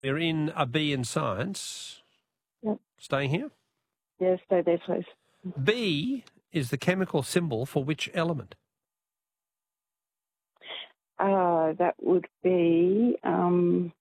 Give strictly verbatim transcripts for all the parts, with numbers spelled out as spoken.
We're in a B in science. Yep. Staying here? Yeah, stay there, please. B is the chemical symbol for which element? Uh, that would be um,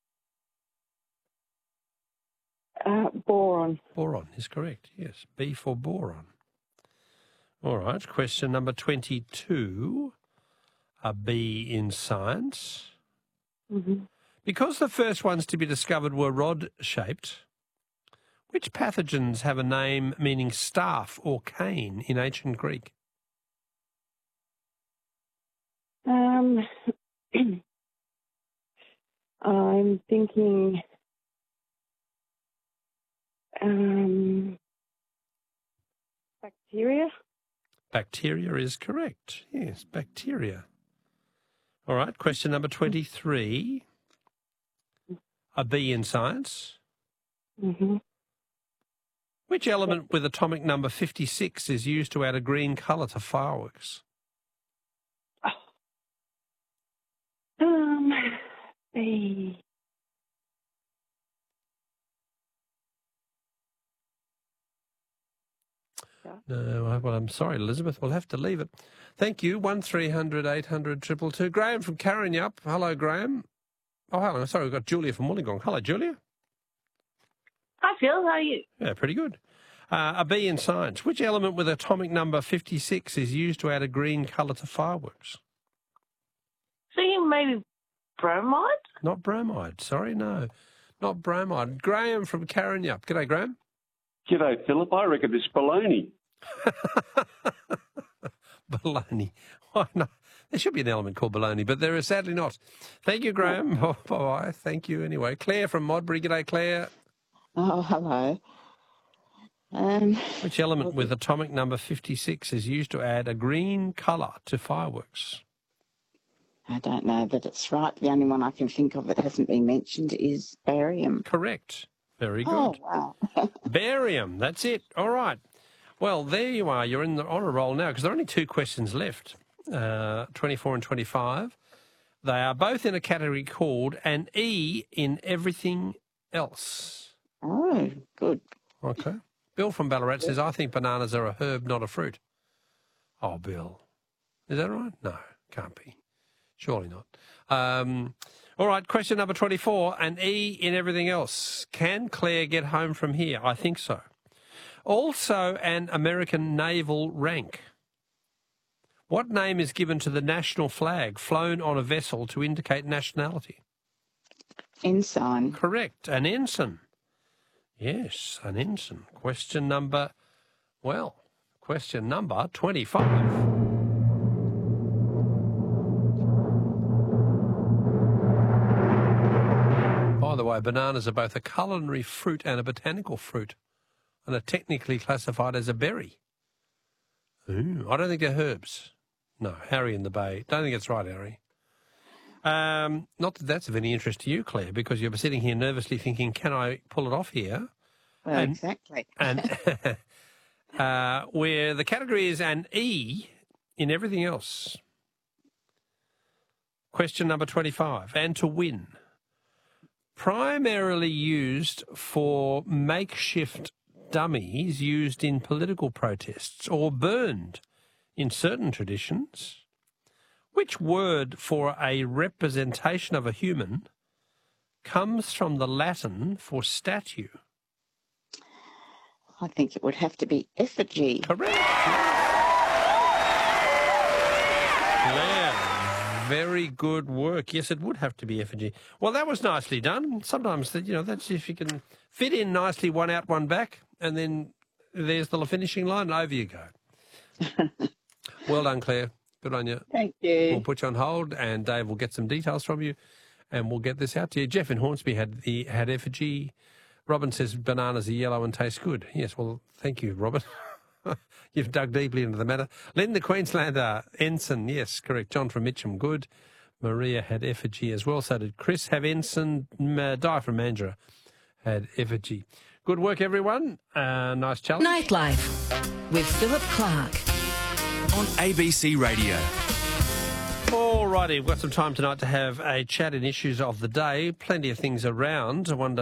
uh, boron. Boron is correct, yes. B for boron. All right, question number twenty-two, a B in science. Mm-hmm. Because the first ones to be discovered were rod-shaped, which pathogens have a name meaning staff or cane in ancient Greek? Um, I'm thinking um, bacteria. Bacteria is correct. Yes, bacteria. All right, question number twenty-three, a B in science. Mm-hmm. Which element with atomic number fifty-six is used to add a green colour to fireworks? Um, B. No, well, I'm sorry, Elizabeth. We'll have to leave it. Thank you. One three hundred eight hundred two two two. Graham from Karrinyup. Hello, Graham. Oh, hello. Sorry, we've got Julia from Wollongong. Hello, Julia. Hi, Phil. How are you? Yeah, pretty good. Uh, a B in science. Which element with atomic number fifty-six is used to add a green colour to fireworks? Thinking maybe bromide? Not bromide. Sorry, no. Not bromide. Graham from Karrinyup. G'day, Graham. G'day, Philip. I reckon it's baloney. Baloney. Why not? There should be an element called baloney, but there is sadly not. Thank you, Graham. Oh, bye-bye. Thank you anyway. Claire from Modbury. G'day, Claire. Oh, hello. Um, Which element with atomic number fifty-six is used to add a green colour to fireworks? I don't know that it's right. The only one I can think of that hasn't been mentioned is barium. Correct. Very good. Oh, wow. Barium, that's it. All right. Well, there you are. You're in the, on a roll now because there are only two questions left, uh, twenty-four and twenty-five. They are both in a category called an E in everything else. Oh, good. Okay. Bill from Ballarat says, I think bananas are a herb, not a fruit. Oh, Bill. Is that right? No, can't be. Surely not. Um, all right, question number twenty-four, an E in everything else. Can Claire get home from here? I think so. Also an American naval rank. What name is given to the national flag flown on a vessel to indicate nationality? Ensign. Correct, an ensign. Yes, an ensign. Question number, well, question number twenty-five. By the way, bananas are both a culinary fruit and a botanical fruit and are technically classified as a berry. Ooh, I don't think they're herbs. No, Harry in the Bay. Don't think it's right, Harry. Um, not that that's of any interest to you, Claire, because you're sitting here nervously thinking, can I pull it off here? Well, and, exactly. And uh, where the category is an E in everything else. Question number twenty-five, and to win. Primarily used for makeshift dummies used in political protests or burned in certain traditions. Which word for a representation of a human comes from the Latin for statue? I think it would have to be effigy. Correct. Claire, very good work. Yes, it would have to be effigy. Well, that was nicely done. Sometimes, you know, that's if you can fit in nicely, one out, one back, and then there's the finishing line, and over you go. Well done, Claire. Good on you. Thank you. We'll put you on hold, and Dave will get some details from you, and we'll get this out to you. Jeff in Hornsby had the had effigy. Robin says bananas are yellow and taste good. Yes, well, thank you, Robin. You've dug deeply into the matter. Lynn, the Queenslander, ensign, yes, correct. John from Mitcham, good. Maria had effigy as well. So did Chris have ensign. Uh, Di from Mandurah had effigy. Good work, everyone. Uh, nice challenge. Nightlife with Philip Clark on A B C Radio. All righty, we've got some time tonight to have a chat in issues of the day. Plenty of things around. I wonder